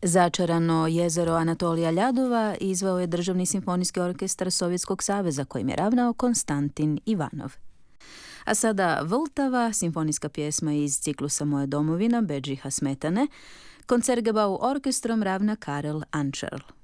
Začarano jezero Anatolija Ljadova izveo je Državni simfonijski orkestar Sovjetskog saveza kojim je ravnao Konstantin Ivanov. A sada Vltava, simfonijska pjesma iz ciklusa Moja domovina Bedžiha Smetane, Koncertgebau orkestrom ravna Karel Ančerl.